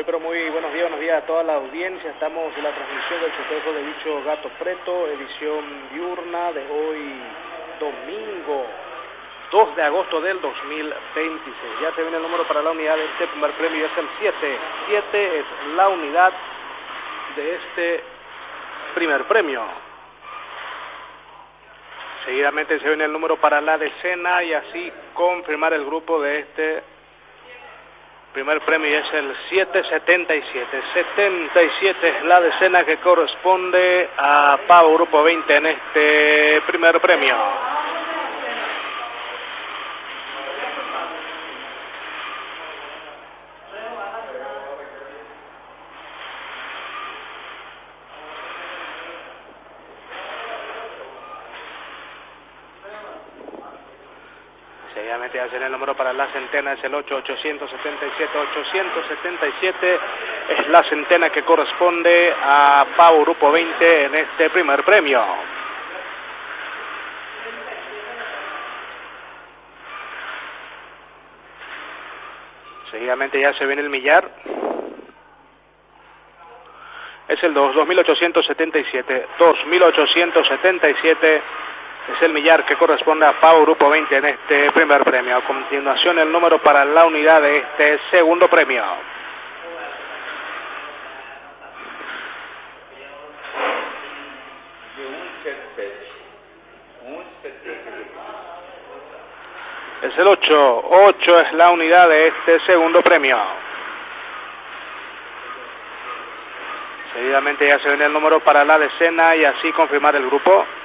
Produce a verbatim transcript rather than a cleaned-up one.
Muy pero muy buenos días, buenos días a toda la audiencia. Estamos en la transmisión del sorteo de bicho Gato Preto, edición diurna de hoy, domingo dos de agosto del dos mil veintiséis. Ya se viene el número para la unidad de este primer premio, es el siete. siete es la unidad de este primer premio. Seguidamente se viene el número para la decena y así confirmar el grupo de este primer premio, y es el siete setenta y siete. setenta y siete es la decena que corresponde a Pavo Grupo veinte en este primer premio. Seguidamente hacen el número para la centena, es el ocho ochocientos setenta y siete. ochocientos setenta y siete es la centena que corresponde a Pavo Grupo veinte en este primer premio. Seguidamente ya se viene el millar. Es el dos, dos mil ochocientos setenta y siete. dos mil ochocientos setenta y siete es el millar que corresponde a Pavo Grupo veinte en este primer premio. A continuación el número para la unidad de este segundo premio. Es el ocho. ocho es la unidad de este segundo premio. Seguidamente ya se viene el número para la decena y así confirmar el grupo.